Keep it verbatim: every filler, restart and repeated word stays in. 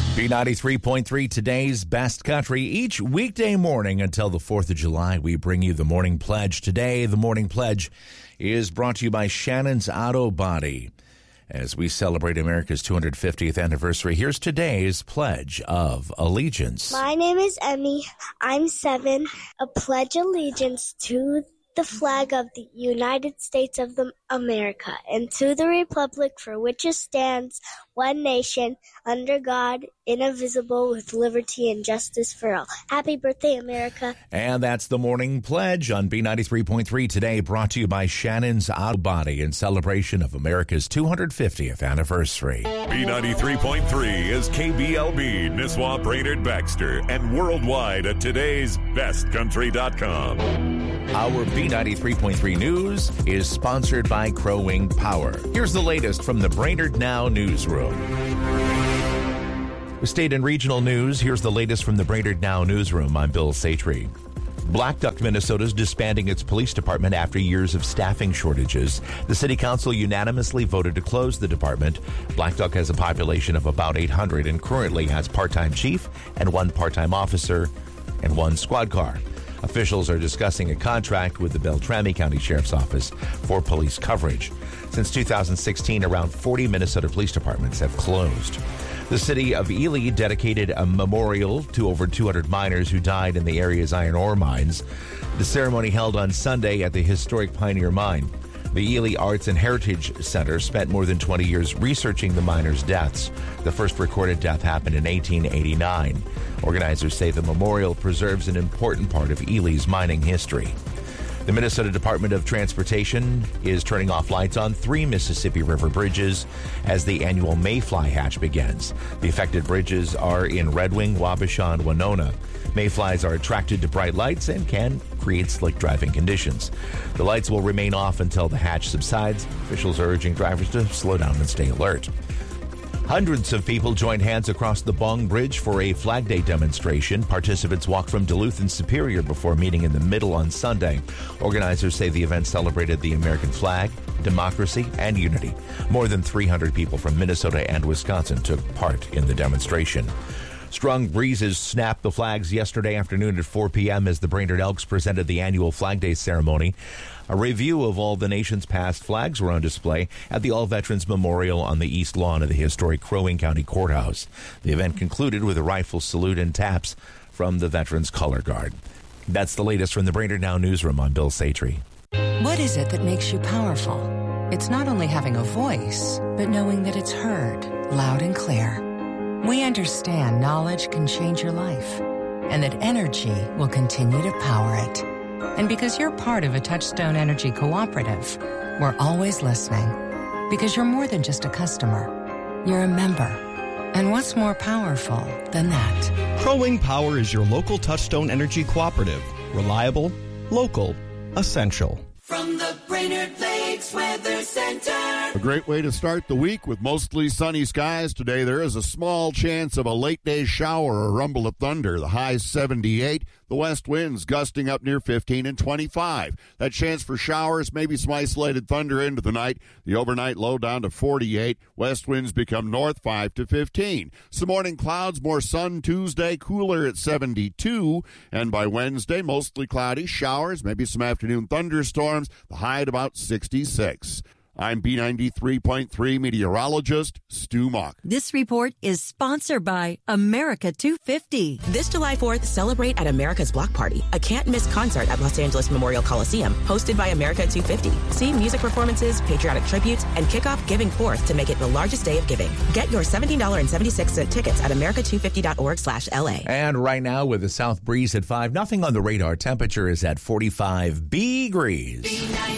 B ninety-three point three, today's best country. Each weekday morning until the fourth of July, we bring you the Morning Pledge. Today, the Morning Pledge is brought to you by Shannon's Auto Body. As we celebrate America's two hundred fiftieth anniversary, here's today's Pledge of Allegiance. My name is Emmy. I'm seven. A pledge allegiance to the flag of the United States of the America and to the republic for which it stands, one nation, under God, indivisible, with liberty and justice for all. Happy birthday, America. And that's the Morning Pledge on B ninety-three point three today, brought to you by Shannon's Auto Body in celebration of America's two hundred fiftieth anniversary. B ninety-three point three is K B L B, Nisswa, Brainerd, Baxter, and worldwide at today's best country dot com. Our B ninety-three point three News is sponsored by Crow Wing Power. Here's the latest from the Brainerd Now newsroom. State and regional news. Here's the latest from the Brainerd Now newsroom. I'm Bill Satry. Black Duck, Minnesota is disbanding its police department after years of staffing shortages. The city council unanimously voted to close the department. Black Duck has a population of about eight hundred and currently has part-time chief and one part-time officer and one squad car. Officials are discussing a contract with the Beltrami County Sheriff's Office for police coverage. Since two thousand sixteen, around forty Minnesota police departments have closed. The city of Ely dedicated a memorial to over two hundred miners who died in the area's iron ore mines. The ceremony held on Sunday at the historic Pioneer Mine. The Ely Arts and Heritage Center spent more than twenty years researching the miners' deaths. The first recorded death happened in eighteen eighty-nine. Organizers say the memorial preserves an important part of Ely's mining history. The Minnesota Department of Transportation is turning off lights on three Mississippi River bridges as the annual Mayfly Hatch begins. The affected bridges are in Red Wing, Wabasha, and Winona. Mayflies are attracted to bright lights and can create slick driving conditions. The lights will remain off until the hatch subsides. Officials are urging drivers to slow down and stay alert. Hundreds of people joined hands across the Bong Bridge for a Flag Day demonstration. Participants walked from Duluth and Superior before meeting in the middle on Sunday. Organizers say the event celebrated the American flag, democracy, and unity. More than three hundred people from Minnesota and Wisconsin took part in the demonstration. Strong breezes snapped the flags yesterday afternoon at four p.m. as the Brainerd Elks presented the annual Flag Day ceremony. A review of all the nation's past flags were on display at the All Veterans Memorial on the east lawn of the historic Crow Wing County Courthouse. The event concluded with a rifle salute and taps from the Veterans Color Guard. That's the latest from the Brainerd Now newsroom. I'm Bill Satry. What is it that makes you powerful? It's not only having a voice, but knowing that it's heard loud and clear. We understand knowledge can change your life, and that energy will continue to power it. And because you're part of a Touchstone Energy Cooperative, we're always listening. Because you're more than just a customer, you're a member. And what's more powerful than that? Crow Wing Power is your local Touchstone Energy Cooperative. Reliable, local, essential. From the Brainerd Lakes Weather Center. A great way to start the week with mostly sunny skies today. There is a small chance of a late day shower or rumble of thunder. The high seventy-eight. The west winds gusting up near fifteen and twenty-five. That chance for showers, maybe some isolated thunder into the night. The overnight low down to forty-eight. West winds become north five to fifteen. Some morning clouds, more sun Tuesday, cooler at seventy-two. And by Wednesday, mostly cloudy, showers, maybe some afternoon thunderstorms. The high at about sixty-six. I'm B ninety-three point three meteorologist Stu Mock. This report is sponsored by America two fifty. This July fourth, celebrate at America's Block Party, a can't-miss concert at Los Angeles Memorial Coliseum, hosted by America two fifty. See music performances, patriotic tributes, and kick off Giving Fourth to make it the largest day of giving. Get your seventeen dollars and seventy-six cents tickets at america two fifty dot org slash L A. And right now, with a south breeze at five, nothing on the radar. Temperature is at forty-five degrees.